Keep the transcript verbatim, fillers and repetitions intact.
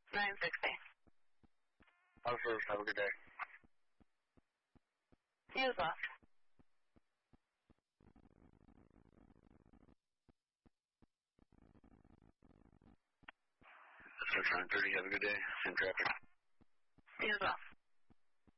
nine sixty. Officers, have a good day. You as well. Search nine thirty, have a good day. In traffic. You as well.